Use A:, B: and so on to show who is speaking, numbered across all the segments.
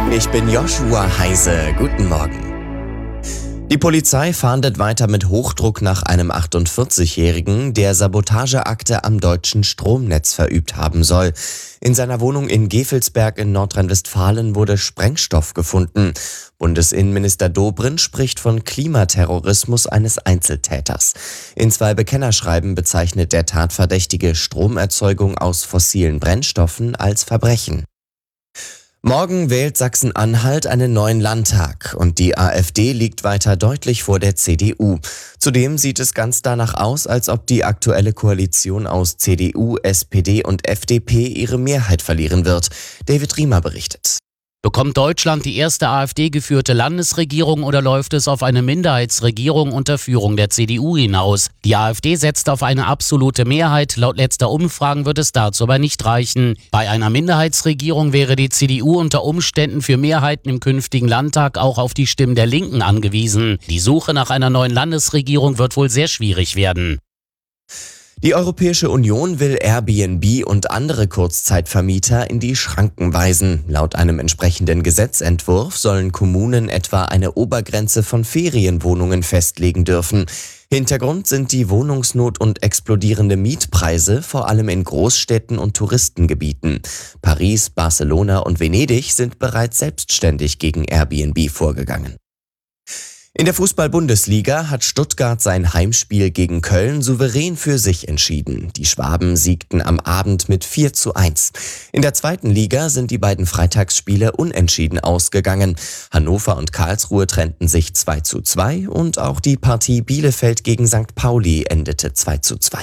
A: Ich bin Joshua Heise. Guten Morgen. Die Polizei fahndet weiter mit Hochdruck nach einem 48-Jährigen, der Sabotageakte am deutschen Stromnetz verübt haben soll. In seiner Wohnung in Gevelsberg in Nordrhein-Westfalen wurde Sprengstoff gefunden. Bundesinnenminister Dobrindt spricht von Klimaterrorismus eines Einzeltäters. In 2 Bekennerschreiben bezeichnet der Tatverdächtige Stromerzeugung aus fossilen Brennstoffen als Verbrechen. Morgen wählt Sachsen-Anhalt einen neuen Landtag und die AfD liegt weiter deutlich vor der CDU. Zudem sieht es ganz danach aus, als ob die aktuelle Koalition aus CDU, SPD und FDP ihre Mehrheit verlieren wird. David Riemer berichtet.
B: Bekommt Deutschland die erste AfD-geführte Landesregierung oder läuft es auf eine Minderheitsregierung unter Führung der CDU hinaus? Die AfD setzt auf eine absolute Mehrheit. Laut letzter Umfragen wird es dazu aber nicht reichen. Bei einer Minderheitsregierung wäre die CDU unter Umständen für Mehrheiten im künftigen Landtag auch auf die Stimmen der Linken angewiesen. Die Suche nach einer neuen Landesregierung wird wohl sehr schwierig werden.
A: Die Europäische Union will Airbnb und andere Kurzzeitvermieter in die Schranken weisen. Laut einem entsprechenden Gesetzentwurf sollen Kommunen etwa eine Obergrenze von Ferienwohnungen festlegen dürfen. Hintergrund sind die Wohnungsnot und explodierende Mietpreise, vor allem in Großstädten und Touristengebieten. Paris, Barcelona und Venedig sind bereits selbstständig gegen Airbnb vorgegangen. In der Fußball-Bundesliga hat Stuttgart sein Heimspiel gegen Köln souverän für sich entschieden. Die Schwaben siegten am Abend mit 4:1. In der 2. Liga sind die beiden Freitagsspiele unentschieden ausgegangen. Hannover und Karlsruhe trennten sich 2:2 und auch die Partie Bielefeld gegen St. Pauli endete 2:2.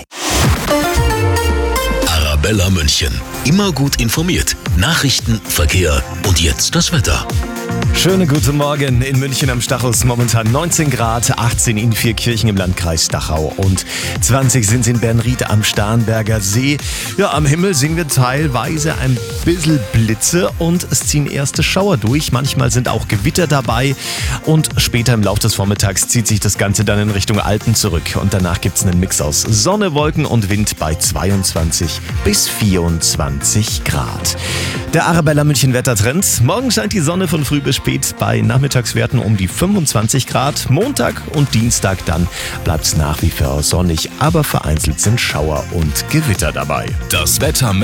C: Arabella München. Immer gut informiert. Nachrichten, Verkehr und jetzt das Wetter.
D: Schönen guten Morgen in München am Stachus. Momentan 19 Grad, 18 in Vierkirchen im Landkreis Dachau und 20 sind in Bernried am Starnberger See. Ja, am Himmel sehen wir teilweise ein bisschen Blitze und es ziehen erste Schauer durch. Manchmal sind auch Gewitter dabei und später im Laufe des Vormittags zieht sich das Ganze dann in Richtung Alpen zurück. Und danach gibt es einen Mix aus Sonne, Wolken und Wind bei 22 bis 24 Grad. Der Arabella München Wettertrend. Morgen scheint die Sonne von früh bis spät bei Nachmittagswerten um die 25 Grad. Montag und Dienstag dann bleibt es nach wie vor sonnig, aber vereinzelt sind Schauer und Gewitter dabei.
C: Das Wetter